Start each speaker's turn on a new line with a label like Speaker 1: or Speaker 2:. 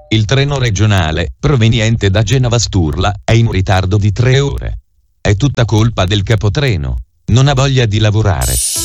Speaker 1: Il treno regionale, proveniente da Genova Sturla, è in ritardo di 3 ore. È tutta colpa del capotreno. Non ha voglia di lavorare.